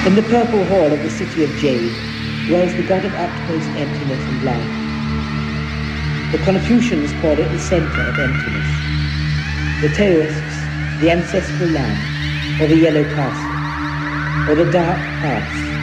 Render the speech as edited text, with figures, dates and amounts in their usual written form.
In the purple hall of the city of Jade dwells the god of utmost emptiness and life. The Confucians call it the center of emptiness. The Taoists, the ancestral land, or the yellow castle, or the dark past,